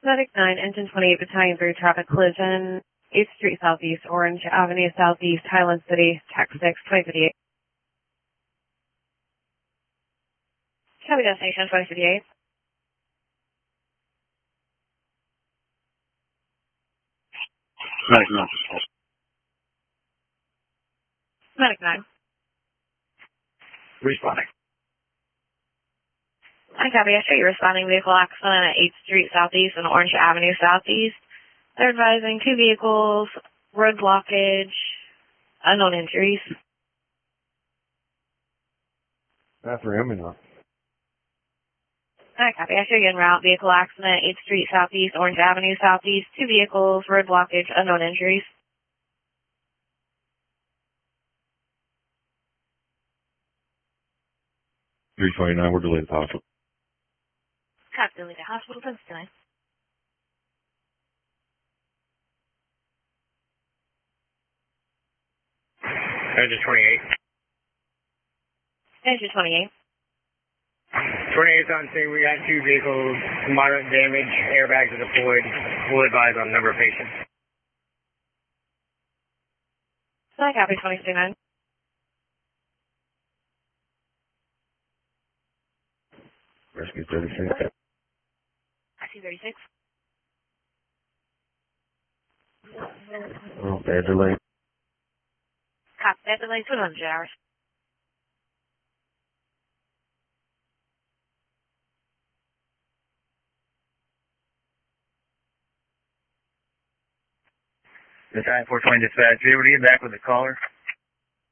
Medic 9, Engine 28, Battalion 3, traffic collision, 8th Street Southeast, Orange Avenue Southeast, Highland City, TAC 6, 2058. Copy destination 2058. Medic 9. Medic 9. Responding. I copy. I show you responding vehicle accident at 8th Street Southeast and Orange Avenue Southeast. They're advising 2 vehicles, road blockage, unknown injuries. Bathroom enough. I copy. I show you en route vehicle accident, 8th Street Southeast, Orange Avenue Southeast, 2 vehicles, road blockage, unknown injuries. $329, we're delayed at the hospital. Copy, delayed at hospital, 10:59. Engine 28. Engine 28. 28's on scene. We got 2 vehicles, moderate damage, airbags are deployed. We'll advise on number of patients. I copy, 2029. Rescue 36. I see 36. Oh, bad delay. Copy, that delay 200 hours. Battalion 420 dispatch, be able to get back with the caller?